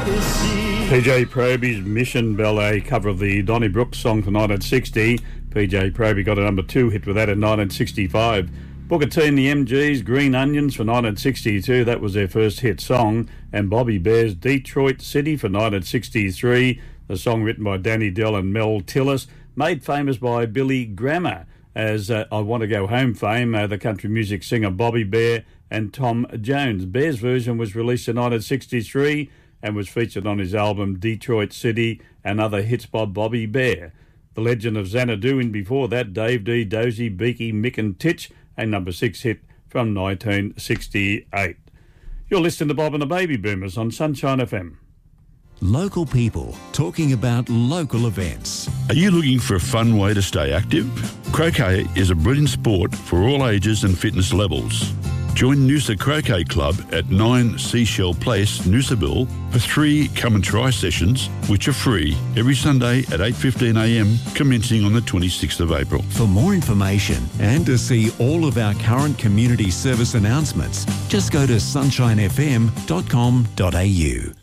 PJ Proby's Mission Ballet cover of the Donny Brooks song from 1960. PJ Proby got a number 2 hit with that in 1965. Booker T and the MGs, Green Onions for 1962, that was their first hit song. And Bobby Bear's Detroit City for 1963, the song written by Danny Dell and Mel Tillis, made famous by Billy Grammer as I Want to Go Home fame, the country music singer Bobby Bear and Tom Jones. Bear's version was released in 1963 and was featured on his album Detroit City and Other Hits by Bobby Bear. The Legend of Xanadu, and before that, Dave D, Dozy, Beaky, Mick and Titch, a number 6 hit from 1968. You're listening to Bob and the Baby Boomers on Sunshine FM. Local people talking about local events. Are you looking for a fun way to stay active? Croquet is a brilliant sport for all ages and fitness levels. Join Noosa Croquet Club at 9 Seashell Place, Noosaville, for 3 come and try sessions, which are free every Sunday at 8:15am, commencing on the 26th of April. For more information and to see all of our current community service announcements, just go to sunshinefm.com.au.